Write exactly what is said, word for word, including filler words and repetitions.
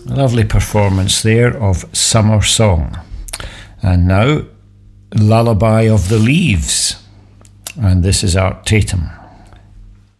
Lovely performance there of Summer Song. And now, Lullaby of the Leaves. And this is Art Tatum.